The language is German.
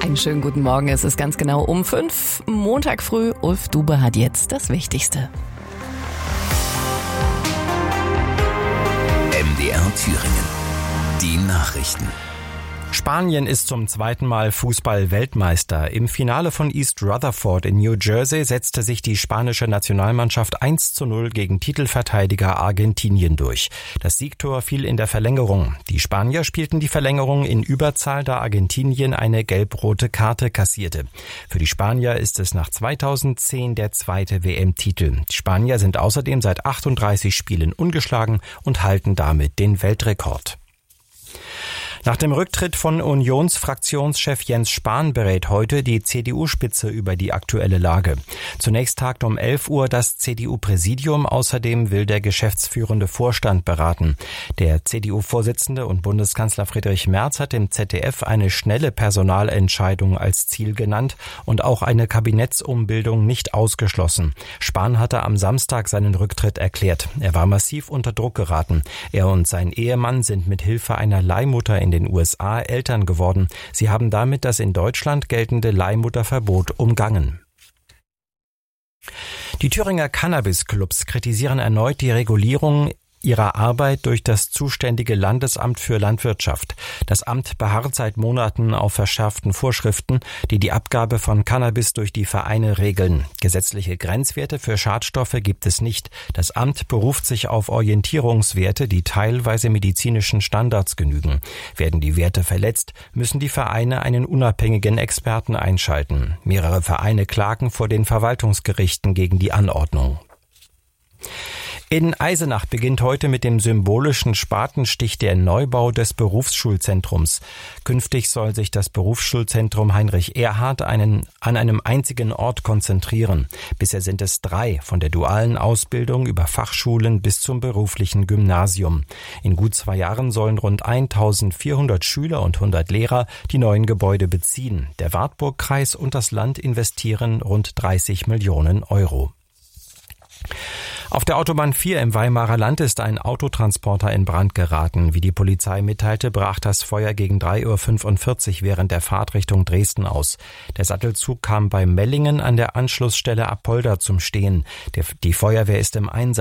Einen schönen guten Morgen, es ist ganz genau um 5, Montag früh. Ulf Dube hat jetzt das Wichtigste. MDR Thüringen. Die Nachrichten. Spanien ist zum zweiten Mal Fußball-Weltmeister. Im Finale von East Rutherford in New Jersey setzte sich die spanische Nationalmannschaft 1:0 gegen Titelverteidiger Argentinien durch. Das Siegtor fiel in der Verlängerung. Die Spanier spielten die Verlängerung in Überzahl, da Argentinien eine gelb-rote Karte kassierte. Für die Spanier ist es nach 2010 der zweite WM-Titel. Die Spanier sind außerdem seit 38 Spielen ungeschlagen und halten damit den Weltrekord. Nach dem Rücktritt von Unionsfraktionschef Jens Spahn berät heute die CDU-Spitze über die aktuelle Lage. Zunächst tagt um 11 Uhr das CDU-Präsidium. Außerdem will der geschäftsführende Vorstand beraten. Der CDU-Vorsitzende und Bundeskanzler Friedrich Merz hat im ZDF eine schnelle Personalentscheidung als Ziel genannt und auch eine Kabinettsumbildung nicht ausgeschlossen. Spahn hatte am Samstag seinen Rücktritt erklärt. Er war massiv unter Druck geraten. Er und sein Ehemann sind mit Hilfe einer Leihmutter in den USA Eltern geworden. Sie haben damit das in Deutschland geltende Leihmutterverbot umgangen. Die Thüringer Cannabis-Clubs kritisieren erneut die Regulierung ihrer Arbeit durch das zuständige Landesamt für Landwirtschaft. Das Amt beharrt seit Monaten auf verschärften Vorschriften, die die Abgabe von Cannabis durch die Vereine regeln. Gesetzliche Grenzwerte für Schadstoffe gibt es nicht. Das Amt beruft sich auf Orientierungswerte, die teilweise medizinischen Standards genügen. Werden die Werte verletzt, müssen die Vereine einen unabhängigen Experten einschalten. Mehrere Vereine klagen vor den Verwaltungsgerichten gegen die Anordnung. In Eisenach beginnt heute mit dem symbolischen Spatenstich der Neubau des Berufsschulzentrums. Künftig soll sich das Berufsschulzentrum Heinrich Erhardt an einem einzigen Ort konzentrieren. Bisher sind es 3, von der dualen Ausbildung über Fachschulen bis zum beruflichen Gymnasium. In gut 2 Jahren sollen rund 1400 Schüler und 100 Lehrer die neuen Gebäude beziehen. Der Wartburgkreis und das Land investieren rund 30 Millionen Euro. Auf der Autobahn 4 im Weimarer Land ist ein Autotransporter in Brand geraten. Wie die Polizei mitteilte, brach das Feuer gegen 3:45 Uhr während der Fahrt Richtung Dresden aus. Der Sattelzug kam bei Mellingen an der Anschlussstelle Apolda zum Stehen. Die Feuerwehr ist im Einsatz.